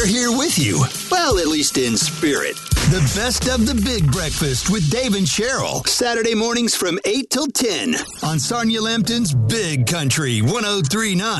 We're here with you. Well, at least in spirit. The best of the Big Breakfast with Dave and Cheryl. Saturday mornings from 8 till 10 on Sarnia Lambton's Big Country 103.9.